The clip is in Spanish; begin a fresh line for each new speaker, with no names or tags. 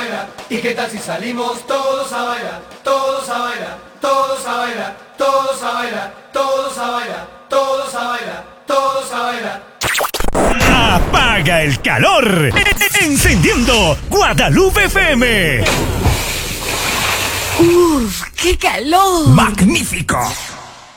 bailar. ¿Y qué tal si salimos todos a bailar? Todos a bailar, todos a bailar, todos a bailar, todos a bailar, todos a bailar, todos a bailar.
¡Apaga el calor! ¡Encendiendo Guadalupe FM!
¡Uf! ¡Qué calor!
¡Magnífico!